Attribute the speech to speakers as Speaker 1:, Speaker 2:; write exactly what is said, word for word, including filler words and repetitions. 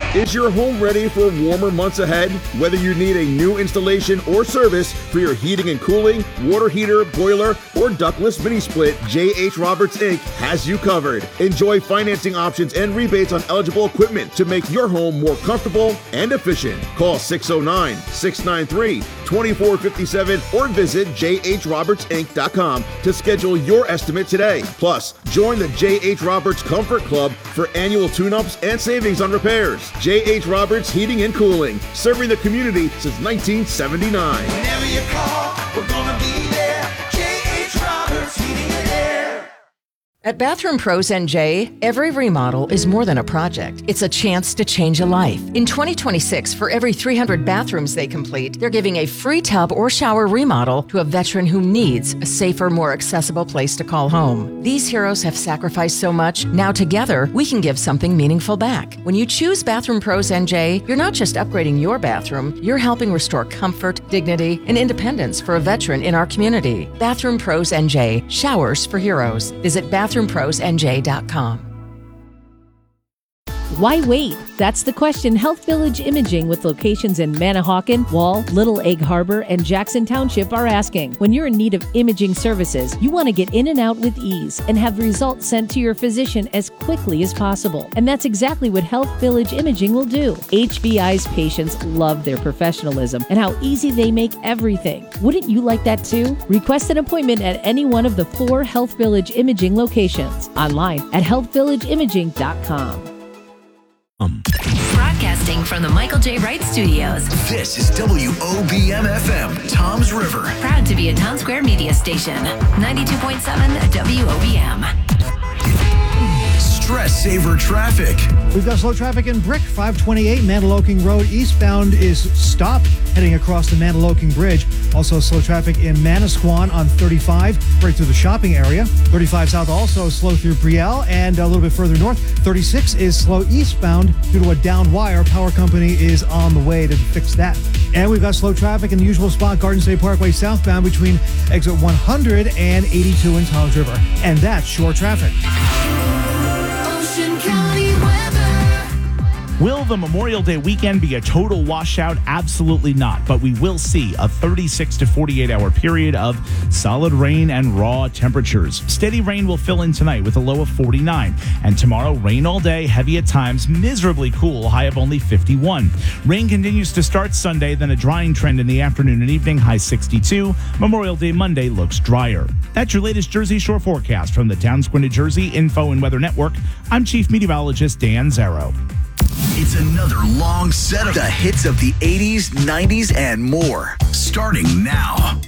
Speaker 1: Is your home ready for warmer months ahead? Whether you need a new installation or service for your heating and cooling, water heater, boiler, or ductless mini split, J H. Roberts Incorporated has you covered. Enjoy financing options and rebates on eligible equipment to make your home more comfortable and efficient. Call six oh nine, six nine three, two four five seven or visit j h roberts inc dot com to schedule your estimate today. Plus, join the J H. Roberts Comfort Club for annual tune-ups and savings on repairs. J H. Roberts Heating and Cooling, serving the community since nineteen seventy-nine.
Speaker 2: Whenever you call, we're gonna be there. J H. Roberts Heating and Air.
Speaker 3: At Bathroom Pros N J, every remodel is more than a project. It's a chance to change a life. In twenty twenty-six, for every three hundred bathrooms they complete, they're giving a free tub or shower remodel to a veteran who needs a safer, more accessible place to call home. These heroes have sacrificed so much. Now together, we can give something meaningful back. When you choose Bathroom Pros N J, you're not just upgrading your bathroom, you're helping restore comfort, dignity, and independence for a veteran in our community. Bathroom Pros N J, showers for heroes. Visit bathroom pros n j dot com.
Speaker 4: Why wait? That's the question Health Village Imaging with locations in Manahawkin, Wall, Little Egg Harbor, and Jackson Township are asking. When you're in need of imaging services, you want to get in and out with ease and have results sent to your physician as quickly as possible. And that's exactly what Health Village Imaging will do. H V I's patients love their professionalism and how easy they make everything. Wouldn't you like that too? Request an appointment at any one of the four Health Village Imaging locations. Online at health village imaging dot com.
Speaker 5: Um. Broadcasting from the Michael J. Wright Studios.
Speaker 6: This is W O B M F M, Toms River.
Speaker 5: Proud to be a Town Square media station. ninety-two point seven W O B M.
Speaker 6: Stress saver traffic.
Speaker 7: We've got slow traffic in Brick, five twenty-eight Mandaloking Road eastbound is stopped heading across the Mandaloking Bridge. Also slow traffic in Manasquan on thirty-five, right through the shopping area. thirty-five south also slow through Brielle, and a little bit further north, thirty-six is slow eastbound due to a downed wire. Power company is on the way to fix that. And we've got slow traffic in the usual spot, Garden State Parkway southbound between exit one hundred and eighty-two in Toms River. And that's shore traffic.
Speaker 8: Will the Memorial Day weekend be a total washout? Absolutely not, but we will see a thirty-six to forty-eight hour period of solid rain and raw temperatures. Steady rain will fill in tonight with a low of forty-nine, and tomorrow rain all day, heavy at times, miserably cool, high of only fifty-one. Rain continues to start Sunday, then a drying trend in the afternoon and evening, high sixty-two. Memorial Day Monday looks drier. That's your latest Jersey Shore forecast from the Town Square, New Jersey Info and Weather Network. I'm Chief Meteorologist Dan Zarrow.
Speaker 6: It's another long set of the hits of the eighties, nineties, and more. Starting now.